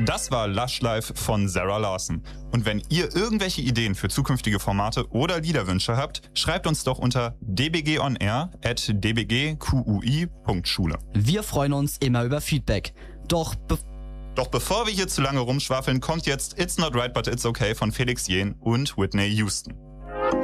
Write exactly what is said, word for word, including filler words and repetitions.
Das war Lush Life von Zara Larsson. Und wenn ihr irgendwelche Ideen für zukünftige Formate oder Liederwünsche habt, schreibt uns doch unter dbgonair at dbgqui punkt schule. Wir freuen uns immer über Feedback. Doch be- Doch bevor wir hier zu lange rumschwafeln, kommt jetzt It's Not Right But It's Okay von Felix Jähn und Whitney Houston.